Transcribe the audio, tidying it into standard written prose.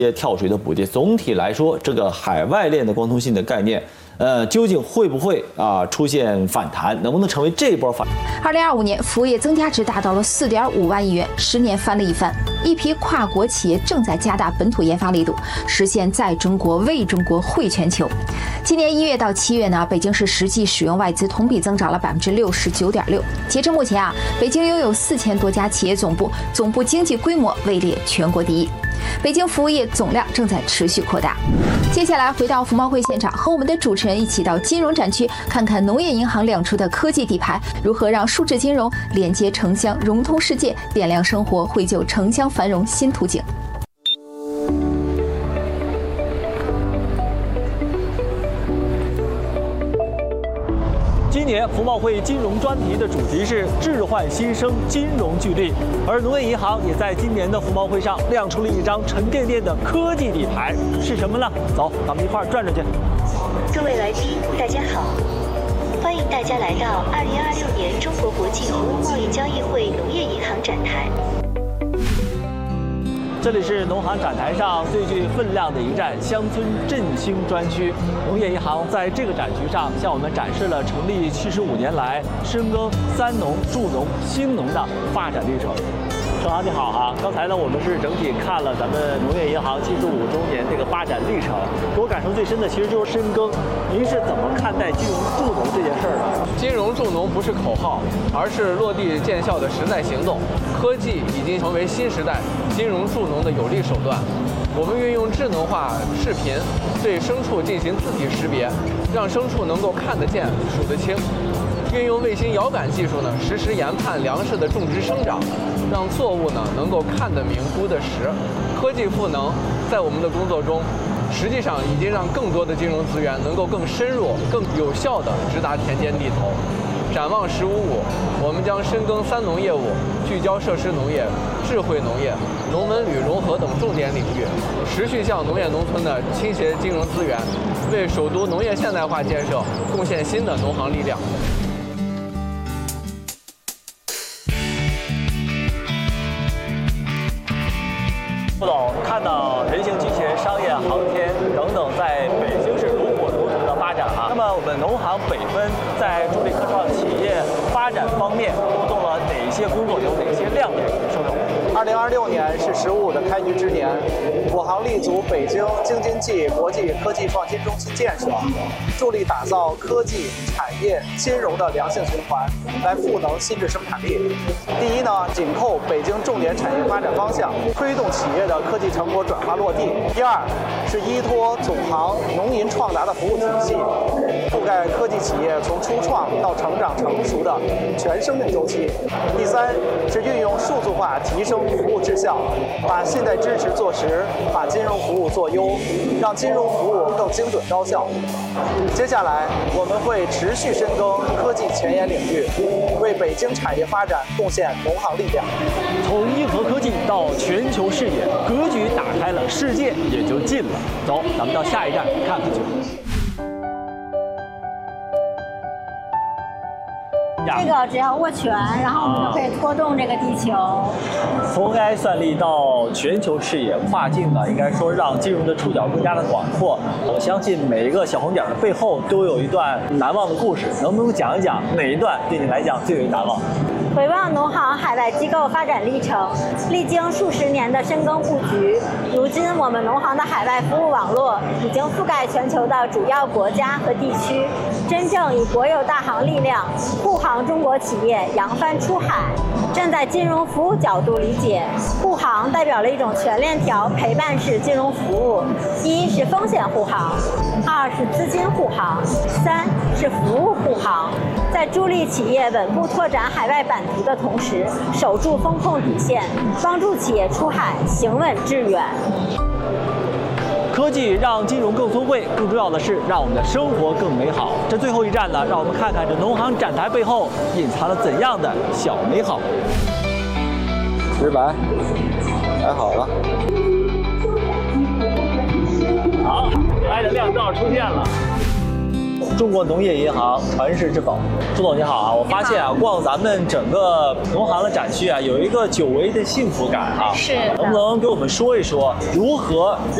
些跳水的补贴。总体来说，这个海外链的光通信的概念，究竟会不会出现反弹？能不能成为这一波反弹 ？2025年，服务业增加值达到了4.5万亿元，10年翻了一番。一批跨国企业正在加大本土研发力度，实现在中国、为中国、惠全球。今年1月到7月呢，北京市实际使用外资同比增长了69.6%。截至目前北京拥有4000多家企业总部，总部经济规模位列全国第一。北京服务业总量正在持续扩大。接下来回到服贸会现场，和我们的主持人一起到金融展区，看看农业银行亮出的科技底牌如何让数字金融连接城乡，融通世界，点亮生活，绘就城乡繁荣新图景。 今年服贸会金融专题的主题是置换新生金融聚力，而农业银行也在今年的服贸会上亮出了一张沉甸甸的科技底牌，是什么呢？走，咱们一块儿转转去。 各位来宾，大家好，欢迎大家来到2026年中国国际服务贸易交易会农业银行展台。 这里是农行展台上最具分量的一站——乡村振兴专区。农业银行在这个展区上向我们展示了成立75年来深耕三农、助农、兴农的发展历程。盛航你好刚才呢我们是整体看了咱们农业银行75周年这个发展历程，给我感受最深的其实就是深耕。您是怎么看待金融助农这件事儿的？ 金融助农不是口号，而是落地见效的实在行动。科技已经成为新时代金融助农的有力手段。我们运用智能化视频对牲畜进行字体识别，让牲畜能够看得见、数得清。运用卫星遥感技术呢，实时研判粮食的种植生长，让作物呢能够看得明、估得实。科技赋能在我们的工作中，实际上已经让更多的金融资源能够更深入、更有效地直达田间地头。展望“15+5”，我们将深耕三农业务，聚焦设施农业、智慧农业、农文旅融合等重点领域，持续向农业农村的倾斜金融资源，为首都农业现代化建设贡献新的农行力量。 副总看到人形机器人、商业航天等等在北京市如火如荼的发展那么我们农行北分在助力科创企业发展方面推动了哪些工作，有哪些亮点？盛总 ，2026年是15+5的开局之年，我行立足北京京津冀国际科技创新中心建设，助力打造科技、产业、金融的良性循环，来赋能新质生产力。第一呢，紧扣北京重点产业发展方向，推动企业的科技成果转化落地。第二是依托总行农银创达的服务体系，覆盖科技企业从初创到成长成熟的全生命周期。第三是运用数字化提升服务质效，把信贷支持做实，把金融服务做优，让金融服务更精准高效。接下来我们会持续深耕科技前沿领域，为北京产业发展贡献农行力量。 从硬核科技到全球视野，格局打开了，世界也就近了。走，咱们到下一站看看去。 这个只要握拳，然后我们就可以拖动这个地球。 从 AI 算力到全球视野跨境呢，应该说让金融的触角更加的广阔。我相信每一个小红点的背后都有一段难忘的故事，能不能讲一讲哪一段对你来讲最为难忘？ 回望农行海外机构发展历程，历经数十年的深耕布局，如今我们农行的海外服务网络已经覆盖全球的主要国家和地区，真正以国有大行力量护航中国企业扬帆出海。站在金融服务角度理解，护航代表了一种全链条陪伴式金融服务：一是风险护航，二是资金护航，三是服务护航。在助力企业稳步拓展海外版图的同时，守住风控底线，帮助企业出海行稳致远。 科技让金融更聪慧，更重要的是让我们的生活更美好。这最后一站呢，让我们看看这农行展台背后隐藏了怎样的小美好。 直白，摆好了。 好，爱的亮照出现了。 中国农业银行传世之宝。朱总你好啊，我发现啊，逛咱们整个农行的展区啊，有一个久违的幸福感啊。 是的。 能不能给我们说一说如何